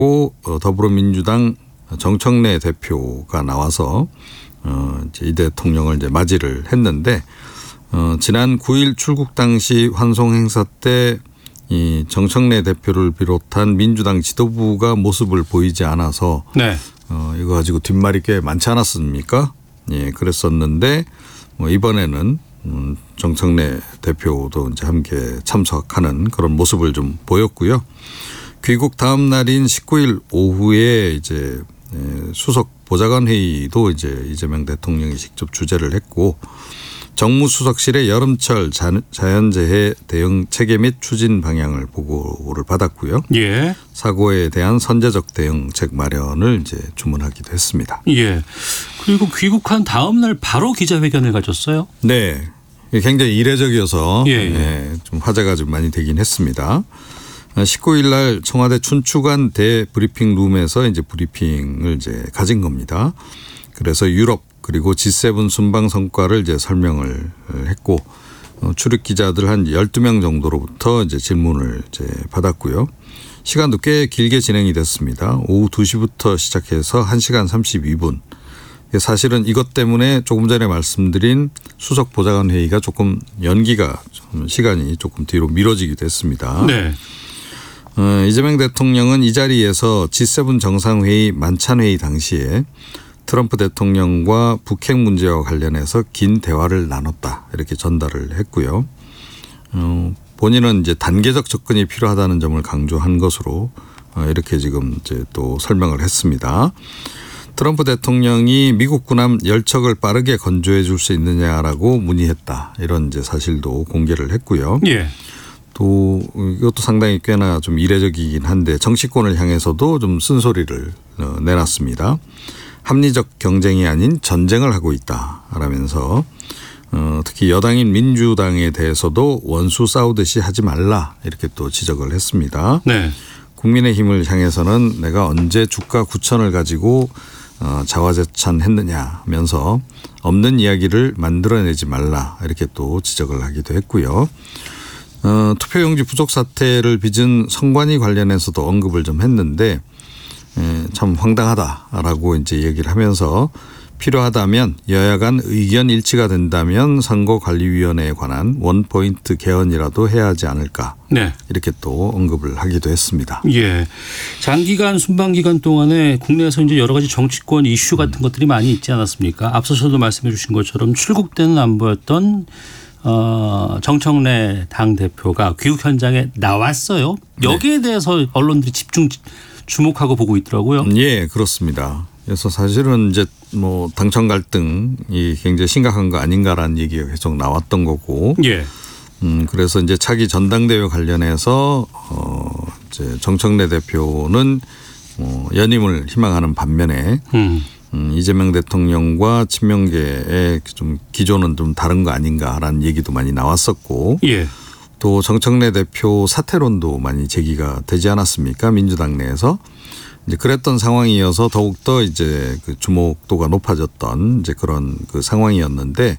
더불어민주당 정청래 대표가 나와서 이제 이 대통령을 이제 맞이를 했는데 지난 9일 출국 당시 환송 행사 때 이 정청래 대표를 비롯한 민주당 지도부가 모습을 보이지 않아서 네. 이거 가지고 뒷말이 꽤 많지 않았습니까? 예, 그랬었는데 이번에는 정청래 대표도 이제 함께 참석하는 그런 모습을 좀 보였고요. 귀국 다음 날인 19일 오후에 이제 수석 보좌관 회의도 이제 이재명 대통령이 직접 주재를 했고 정무수석실의 여름철 자연재해 대응 체계 및 추진 방향을 보고를 받았고요. 예. 사고에 대한 선제적 대응책 마련을 이제 주문하기도 했습니다. 예. 그리고 귀국한 다음 날 바로 기자회견을 가졌어요. 네. 굉장히 이례적이어서 예. 좀 화제가 좀 많이 되긴 했습니다. 19일 날 청와대 춘추관 대브리핑 룸에서 이제 브리핑을 이제 가진 겁니다. 그래서 유럽 그리고 G7 순방 성과를 이제 설명을 했고 출입 기자들 한 12명 정도로부터 이제 질문을 이제 받았고요. 시간도 꽤 길게 진행이 됐습니다. 오후 2시부터 시작해서 1시간 32분. 사실은 이것 때문에 조금 전에 말씀드린 수석 보좌관 회의가 조금 연기가 시간이 조금 뒤로 미뤄지기도 했습니다. 네. 이재명 대통령은 이 자리에서 G7 정상회의 만찬회의 당시에 트럼프 대통령과 북핵 문제와 관련해서 긴 대화를 나눴다 이렇게 전달을 했고요. 본인은 이제 단계적 접근이 필요하다는 점을 강조한 것으로 이렇게 지금 이제 또 설명을 했습니다. 트럼프 대통령이 미국 군함 10척을 빠르게 건조해 줄 수 있느냐라고 문의했다 이런 이제 사실도 공개를 했고요. 예. 또 이것도 상당히 꽤나 좀 이례적이긴 한데 정치권을 향해서도 좀 쓴소리를 내놨습니다. 합리적 경쟁이 아닌 전쟁을 하고 있다라면서 특히 여당인 민주당에 대해서도 원수 싸우듯이 하지 말라 이렇게 또 지적을 했습니다. 네. 국민의힘을 향해서는 내가 언제 주가 9천을 가지고 자화자찬했느냐 하면서 없는 이야기를 만들어내지 말라 이렇게 또 지적을 하기도 했고요. 투표용지 부족 사태를 빚은 선관위 관련해서도 언급을 좀 했는데 참 황당하다라고 이제 얘기를 하면서 필요하다면 여야 간 의견 일치가 된다면 선거관리위원회에 관한 원포인트 개헌이라도 해야 하지 않을까. 네. 이렇게 또 언급을 하기도 했습니다. 예. 장기간 순방 기간 동안에 국내에서 이제 여러 가지 정치권 이슈 같은 것들이 많이 있지 않았습니까? 앞서서도 말씀해 주신 것처럼 출국 때는 안 보였던 정청래 당대표가 귀국 현장에 나왔어요. 여기에 대해서 언론들이 주목하고 보고 있더라고요. 예, 그렇습니다. 그래서 사실은 이제 뭐 당청 갈등이 굉장히 심각한 거 아닌가라는 얘기가 계속 나왔던 거고. 예. 그래서 이제 차기 전당대회 관련해서 이제 정청래 대표는 연임을 희망하는 반면에 이재명 대통령과 친명계의 좀 기조는 좀 다른 거 아닌가라는 얘기도 많이 나왔었고. 예. 또 정청래 대표 사퇴론도 많이 제기가 되지 않았습니까? 민주당 내에서. 이제 그랬던 상황이어서 더욱더 이제 그 주목도가 높아졌던 이제 그런 그 상황이었는데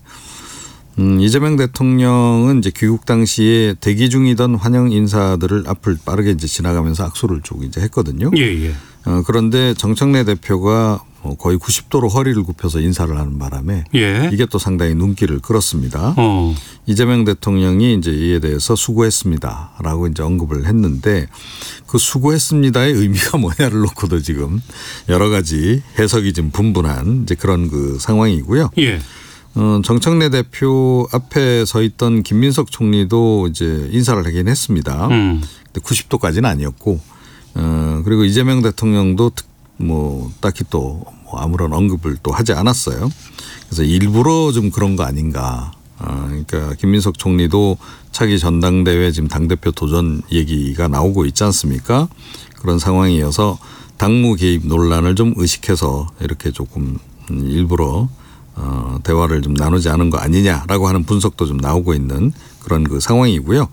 이재명 대통령은 이제 귀국 당시에 대기 중이던 환영 인사들을 앞을 빠르게 이제 지나가면서 악수를 쭉 이제 했거든요. 예. 그런데 정청래 대표가 거의 90도로 허리를 굽혀서 인사를 하는 바람에 이게 또 상당히 눈길을 끌었습니다. 이재명 대통령이 이제 이에 대해서 수고했습니다라고 이제 언급을 했는데 그 수고했습니다의 의미가 뭐냐를 놓고도 지금 여러 가지 해석이 좀 분분한 이제 그런 그 상황이고요. 예. 정청래 대표 앞에 서 있던 김민석 총리도 이제 인사를 하긴 했습니다. 근데 90도까지는 아니었고, 그리고 이재명 대통령도 딱히 또 아무런 언급을 또 하지 않았어요. 그래서 일부러 좀 그런 거 아닌가. 그러니까 김민석 총리도 차기 전당대회 지금 당대표 도전 얘기가 나오고 있지 않습니까? 그런 상황이어서 당무 개입 논란을 좀 의식해서 이렇게 조금 일부러 대화를 좀 나누지 않은 거 아니냐라고 하는 분석도 좀 나오고 있는 그런 그 상황이고요.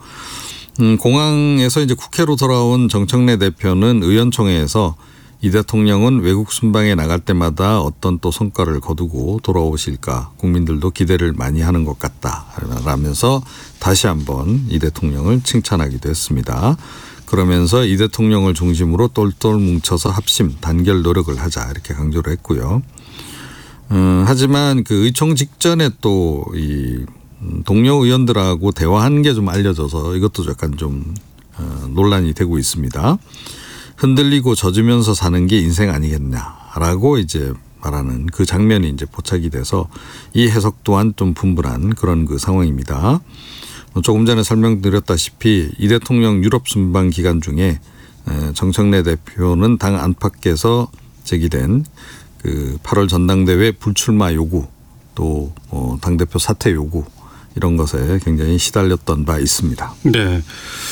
공항에서 이제 국회로 돌아온 정청래 대표는 의원총회에서 이 대통령은 외국 순방에 나갈 때마다 어떤 또 성과를 거두고 돌아오실까 국민들도 기대를 많이 하는 것 같다라면서 다시 한번 이 대통령을 칭찬하기도 했습니다. 그러면서 이 대통령을 중심으로 똘똘 뭉쳐서 합심 단결 노력을 하자 이렇게 강조를 했고요. 하지만 그 의총 직전에 또 이 동료 의원들하고 대화한 게 좀 알려져서 이것도 약간 좀 논란이 되고 있습니다. 흔들리고 젖으면서 사는 게 인생 아니겠냐라고 이제 말하는 그 장면이 이제 포착이 돼서 이 해석 또한 좀 분분한 그런 그 상황입니다. 조금 전에 설명드렸다시피 이 대통령 유럽 순방 기간 중에 정청래 대표는 당 안팎에서 제기된 그 8월 전당대회 불출마 요구 또 당대표 사퇴 요구 이런 것에 굉장히 시달렸던 바 있습니다. 네.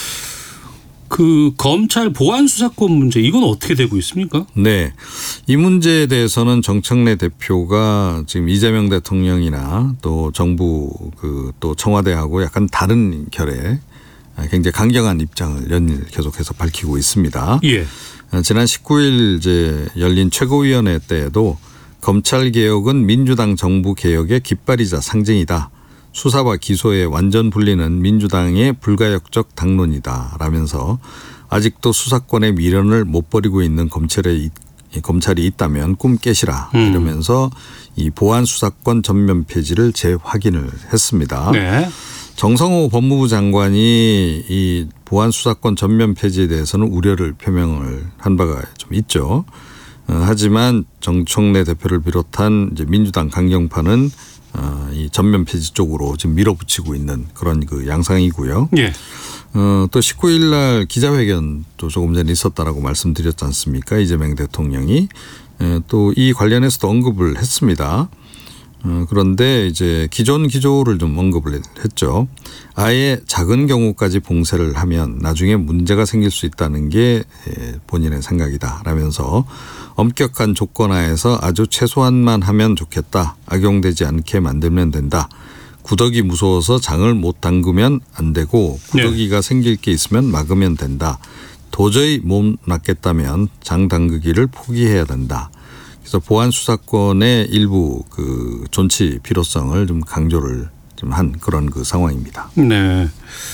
그 검찰 보안 수사권 문제 이건 어떻게 되고 있습니까? 네. 이 문제에 대해서는 정청래 대표가 지금 이재명 대통령이나 또 정부 그 또 청와대하고 약간 다른 결의 굉장히 강경한 입장을 연일 계속해서 밝히고 있습니다. 예. 지난 19일 이제 열린 최고위원회 때에도 검찰 개혁은 민주당 정부 개혁의 깃발이자 상징이다. 수사와 기소의 완전 분리는 민주당의 불가역적 당론이다 라면서 아직도 수사권의 미련을 못 버리고 있는 검찰이 있다면 꿈 깨시라 이러면서 이 보안 수사권 전면 폐지를 재확인을 했습니다. 네. 정성호 법무부 장관이 이 보안 수사권 전면 폐지에 대해서는 우려를 표명을 한 바가 좀 있죠. 하지만 정청래 대표를 비롯한 이제 민주당 강경파는 이 전면 폐지 쪽으로 지금 밀어붙이고 있는 그런 그 양상이고요. 예. 또 19일 날 기자회견도 조금 전에 있었다라고 말씀드렸지 않습니까? 이재명 대통령이 또 이 관련해서도 언급을 했습니다. 그런데 이제 기존 기조를 좀 언급을 했죠. 아예 작은 경우까지 봉쇄를 하면 나중에 문제가 생길 수 있다는 게 본인의 생각이다 라면서 엄격한 조건 하에서 아주 최소한만 하면 좋겠다. 악용되지 않게 만들면 된다. 구더기 무서워서 장을 못 담그면 안 되고 구더기가 생길 게 있으면 막으면 된다. 도저히 못 막겠다면 장 담그기를 포기해야 된다. 그래서 보안 수사권의 일부 그 존치 필요성을 좀 강조를 좀 한 그런 그 상황입니다. 네.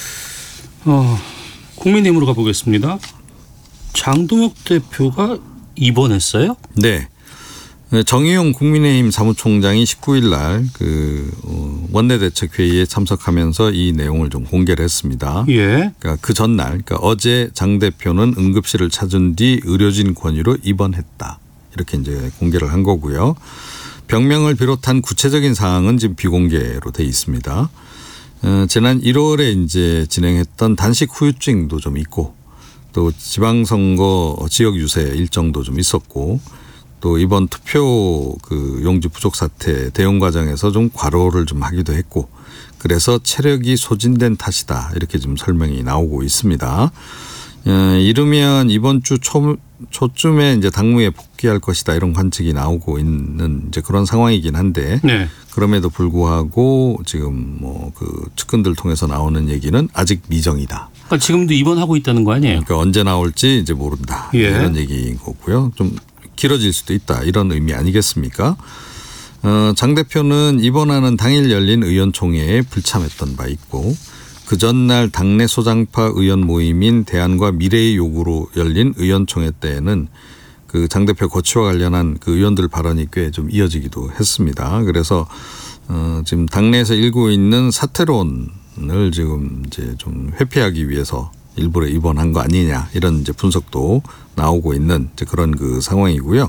국민의힘으로 가보겠습니다. 장동혁 대표가 입원했어요? 네. 정의용 국민의힘 사무총장이 19일 날 그 원내대책회의에 참석하면서 이 내용을 좀 공개를 했습니다. 예. 그러니까 그 전날, 그러니까 어제 장 대표는 응급실을 찾은 뒤 의료진 권유로 입원했다. 이렇게 이제 공개를 한 거고요. 병명을 비롯한 구체적인 사항은 지금 비공개로 돼 있습니다. 지난 1월에 이제 진행했던 단식 후유증도 좀 있고 또 지방선거 지역 유세 일정도 좀 있었고 또 이번 투표 그 용지 부족 사태 대응 과정에서 좀 과로를 좀 하기도 했고 그래서 체력이 소진된 탓이다 이렇게 좀 설명이 나오고 있습니다. 이르면 이번 주 초쯤에 이제 당무에 복귀할 것이다 이런 관측이 나오고 있는 이제 그런 상황이긴 한데 네. 그럼에도 불구하고 지금 뭐 그 측근들 통해서 나오는 얘기는 아직 미정이다. 그러니까 지금도 입원하고 있다는 거 아니에요? 그러니까 언제 나올지 이제 모른다. 예. 이런 얘기인 거고요. 좀 길어질 수도 있다. 이런 의미 아니겠습니까? 장 대표는 입원하는 당일 열린 의원총회에 불참했던 바 있고 그 전날 당내 소장파 의원 모임인 대안과 미래의 요구로 열린 의원총회 때에는 그 장 대표 거취와 관련한 그 의원들 발언이 꽤 좀 이어지기도 했습니다. 그래서 지금 당내에서 일고 있는 사퇴론을 지금 이제 좀 회피하기 위해서 일부러 입원한 거 아니냐 이런 이제 분석도 나오고 있는 이제 그런 그 상황이고요.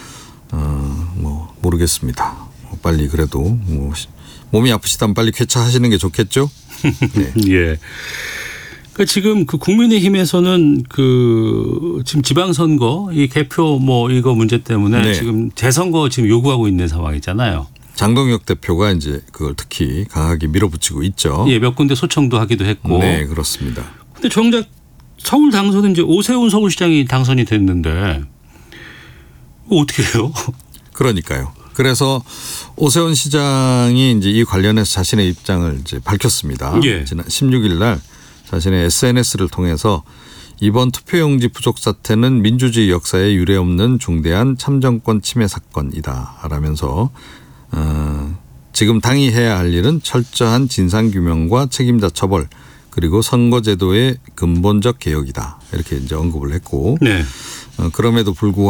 뭐 모르겠습니다. 빨리 그래도 뭐 몸이 아프시다면 빨리 쾌차하시는 게 좋겠죠. 네. 예. 그 지금 그 국민의힘에서는 그 지금 지방선거 이 개표 뭐 이거 문제 때문에 네. 지금 재선거 지금 요구하고 있는 상황이잖아요. 장동혁 대표가 이제 그걸 특히 강하게 밀어붙이고 있죠. 예, 몇 군데 소청도 하기도 했고. 네, 그렇습니다. 근데 정작 서울 당선은 이제 오세훈 서울시장이 당선이 됐는데 어떻게 해요? 그러니까요. 그래서 오세훈 시장이 이제 이 관련해서 자신의 입장을 이제 밝혔습니다. 예. 지난 16일 날 자신의 SNS를 통해서 이번 투표용지 부족 사태는 민주주의 역사에 유례없는 중대한 참정권 침해 사건이다라면서 지금 당이 해야 할 일은 철저한 진상규명과 책임자 처벌 그리고 선거제도의 근본적 개혁이다 이렇게 이제 언급을 했고 네. 그럼에도 불구하고